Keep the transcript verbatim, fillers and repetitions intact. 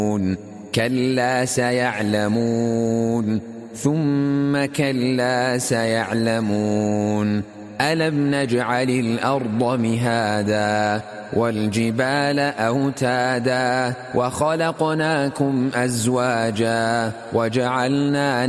كلا سيعلمون ثم كلا سيعلمون ألم نجعل الأرض مهادا والجبال أوتادا وخلقناكم أزواجا وجعلنا